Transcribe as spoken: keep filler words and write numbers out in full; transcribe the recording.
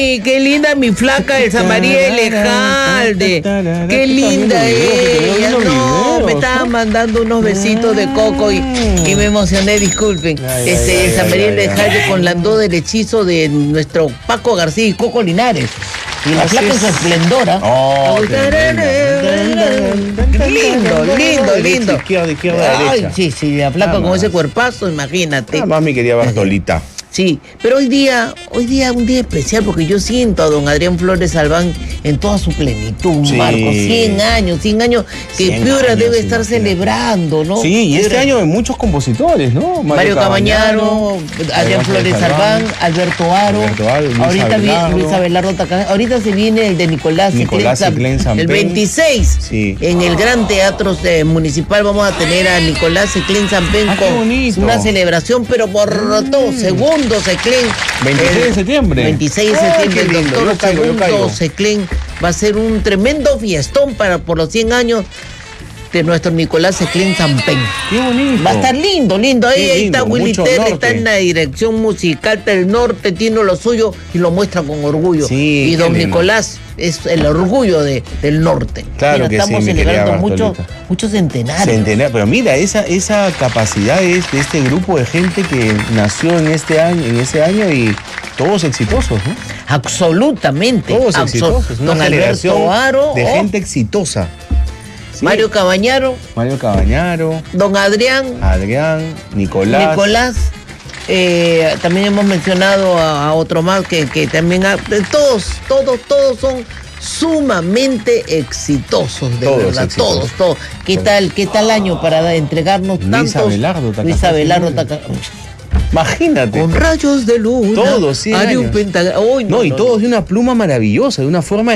Qué linda mi flaca Elsa María Elejalde. Qué linda ella. No, me estaba mandando unos besitos de coco y, y me emocioné, disculpen. Este, Elsa María Elejalde con Landó del hechizo de nuestro Paco García y Coco Linares. Y la flaca en su esplendora. Oh, lindo, lindo, lindo. Izquierda, izquierda, Ay, derecha. sí, sí, la flaca con ese cuerpazo, imagínate. Nada más mi querida Bartolita. Sí, pero hoy día, hoy día un día especial porque yo siento a don Adrián Flores Albán en toda su plenitud, Sí. Marco, cien años, cien años que cien Piura años, debe estar imagínate. celebrando, ¿no? Sí, y este Piura- año hay muchos compositores, ¿no? Mario Cabañaro, Adrián Flores Albán, Alberto Aro, Alberto Aro, Luis ahorita viene Abelardo. Luis Abelardo Taca- ahorita se viene el de Nicolás Nicolás Eclén Eclén Sam- el Sampen. veintiséis, Sí. en el Gran Teatro eh, Municipal vamos a tener a Nicolás Eclén Sampen Ah, qué con bonito. una celebración, pero por todo, segundos Eclén. veintiséis de El septiembre. veintiséis de Ay, septiembre, qué el lindo, doctor yo caigo, yo Segundo caigo. Seclén va a ser un tremendo fiestón para por los cien años de nuestro Nicolás Seclén Sampen. Qué bonito. Va a estar lindo, lindo. Ahí, Qué ahí está lindo, Willy mucho Terry, norte. está en la dirección musical, está el norte, tiene lo suyo y lo muestra con orgullo. Sí, y qué don lindo. Nicolás es el orgullo de, del norte. Claro Mira, que estamos sí, mi querida celebrando mucho, Bartolita. muchos centenarios. Centenar- pero mira, esa, esa capacidad es de este grupo de gente que nació en este año, en ese año y todos exitosos, ¿no? Absolutamente. Todos Absol- exitosos. Una Don generación Alberto Aro, de oh, gente exitosa. Sí. Mario Cabañaro, Mario Cabañaro, don Adrián, Adrián, Nicolás. Nicolás, eh, también hemos mencionado a, a otro más que, que también ha- de todos, todos, todos son sumamente exitosos, de Todos verdad, exitosos. todos, todos. ¿Qué Todos. tal, qué tal año para entregarnos Luis tantos? Abelardo, Taca- Luis Abelardo, Taca- Imagínate. con rayos de luna. Todos, cien haré un años. pentagrama. Uy, No, y todos de una pluma maravillosa, de una forma